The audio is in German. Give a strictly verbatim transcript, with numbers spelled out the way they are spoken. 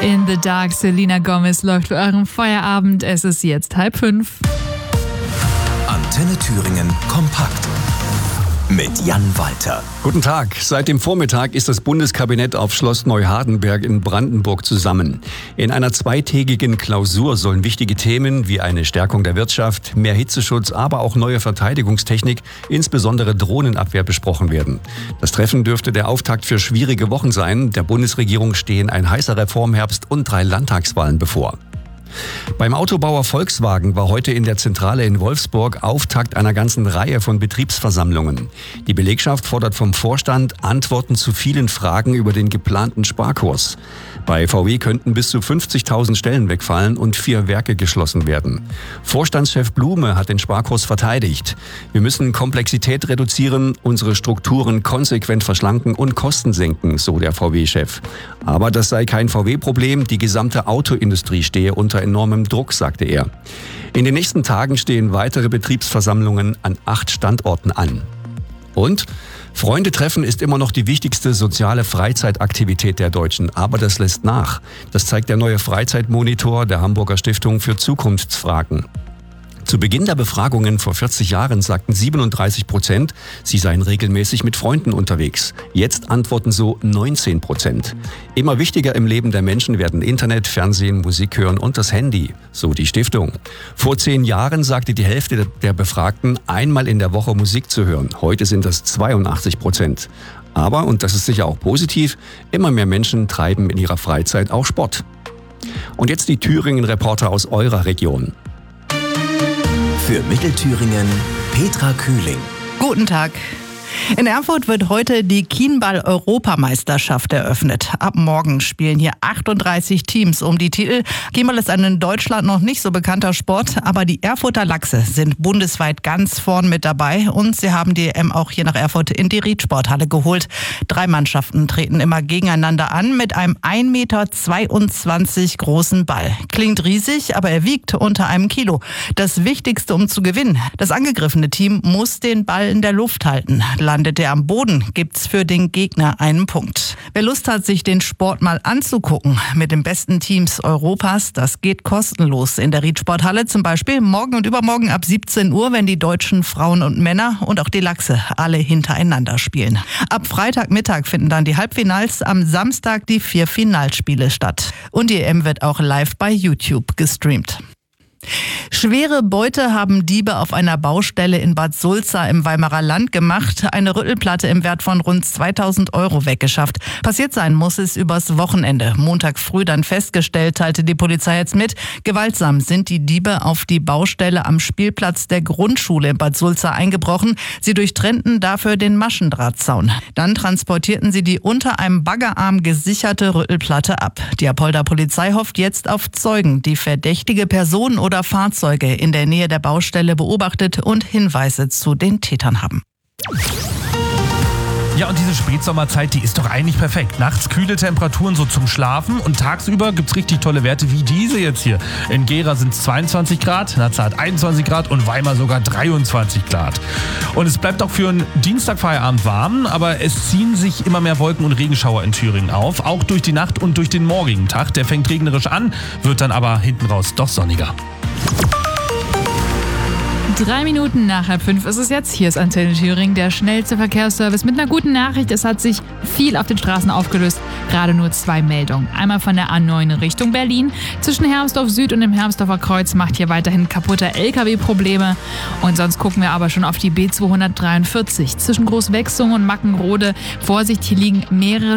In the Dark, Selena Gomez läuft für euren Feierabend. Es ist jetzt halb fünf. Antenne Thüringen kompakt mit Jan Walter. Guten Tag. Seit dem Vormittag ist das Bundeskabinett auf Schloss Neuhardenberg in Brandenburg zusammen. In einer zweitägigen Klausur sollen wichtige Themen wie eine Stärkung der Wirtschaft, mehr Hitzeschutz, aber auch neue Verteidigungstechnik, insbesondere Drohnenabwehr, besprochen werden. Das Treffen dürfte der Auftakt für schwierige Wochen sein. Der Bundesregierung stehen ein heißer Reformherbst und drei Landtagswahlen bevor. Beim Autobauer Volkswagen war heute in der Zentrale in Wolfsburg Auftakt einer ganzen Reihe von Betriebsversammlungen. Die Belegschaft fordert vom Vorstand Antworten zu vielen Fragen über den geplanten Sparkurs. Bei V W könnten bis zu fünfzigtausend Stellen wegfallen und vier Werke geschlossen werden. Vorstandschef Blume hat den Sparkurs verteidigt. Wir müssen Komplexität reduzieren, unsere Strukturen konsequent verschlanken und Kosten senken, so der V W-Chef. Aber das sei kein V W-Problem, die gesamte Autoindustrie stehe unter enormem Druck, sagte er. In den nächsten Tagen stehen weitere Betriebsversammlungen an acht Standorten an. Und? Freunde treffen ist immer noch die wichtigste soziale Freizeitaktivität der Deutschen, aber das lässt nach. Das zeigt der neue Freizeitmonitor der Hamburger Stiftung für Zukunftsfragen. Zu Beginn der Befragungen vor vierzig Jahren sagten siebenunddreißig Prozent, sie seien regelmäßig mit Freunden unterwegs. Jetzt antworten so neunzehn Prozent. Immer wichtiger im Leben der Menschen werden Internet, Fernsehen, Musik hören und das Handy, so die Stiftung. Vor zehn Jahren sagte die Hälfte der Befragten, einmal in der Woche Musik zu hören. Heute sind das zweiundachtzig Prozent. Aber, und das ist sicher auch positiv, immer mehr Menschen treiben in ihrer Freizeit auch Sport. Und jetzt die Thüringen-Reporter aus eurer Region. Für Mittelthüringen Petra Kühling. Guten Tag. In Erfurt wird heute die Kienball-Europameisterschaft eröffnet. Ab morgen spielen hier achtunddreißig Teams um die Titel. Kienball ist ein in Deutschland noch nicht so bekannter Sport, aber die Erfurter Lachse sind bundesweit ganz vorn mit dabei und sie haben die E M auch hier nach Erfurt in die Riedsporthalle geholt. Drei Mannschaften treten immer gegeneinander an mit einem ein Meter zweiundzwanzig großen Ball. Klingt riesig, aber er wiegt unter einem Kilo. Das Wichtigste, um zu gewinnen: das angegriffene Team muss den Ball in der Luft halten. Landet er am Boden, gibt's für den Gegner einen Punkt. Wer Lust hat, sich den Sport mal anzugucken mit den besten Teams Europas, das geht kostenlos in der Riedsporthalle, zum Beispiel morgen und übermorgen ab siebzehn Uhr, wenn die deutschen Frauen und Männer und auch die Lachse alle hintereinander spielen. Ab Freitagmittag finden dann die Halbfinals, am Samstag die vier Finalspiele statt. Und die E M wird auch live bei YouTube gestreamt. Schwere Beute haben Diebe auf einer Baustelle in Bad Sulza im Weimarer Land gemacht. Eine Rüttelplatte im Wert von rund zweitausend Euro weggeschafft. Passiert sein muss es übers Wochenende. Montag früh dann festgestellt, teilte die Polizei jetzt mit. Gewaltsam sind die Diebe auf die Baustelle am Spielplatz der Grundschule in Bad Sulza eingebrochen. Sie durchtrennten dafür den Maschendrahtzaun. Dann transportierten sie die unter einem Baggerarm gesicherte Rüttelplatte ab. Die Apolda Polizei hofft jetzt auf Zeugen, die verdächtige Personen oder Fahrzeuge in der Nähe der Baustelle beobachtet und Hinweise zu den Tätern haben. Ja, und diese Spätsommerzeit, die ist doch eigentlich perfekt. Nachts kühle Temperaturen so zum Schlafen und tagsüber gibt's richtig tolle Werte wie diese jetzt hier. In Gera sind es zweiundzwanzig Grad, Narzarth einundzwanzig Grad und Weimar sogar dreiundzwanzig Grad. Und es bleibt auch für einen Dienstagfeierabend warm, aber es ziehen sich immer mehr Wolken und Regenschauer in Thüringen auf, auch durch die Nacht und durch den morgigen Tag. Der fängt regnerisch an, wird dann aber hinten raus doch sonniger. Drei Minuten nach halb fünf ist es jetzt. Hier ist Antenne Thüringen, der schnellste Verkehrsservice mit einer guten Nachricht. Es hat sich viel auf den Straßen aufgelöst. Gerade nur zwei Meldungen. Einmal von der A neun in Richtung Berlin. Zwischen Hermsdorf Süd und dem Hermsdorfer Kreuz macht hier weiterhin kaputter L K W-Probleme. Und sonst gucken wir aber schon auf die B zweihundertdreiundvierzig. Zwischen Großwechsung und Mackenrode. Vorsicht, hier liegen mehrere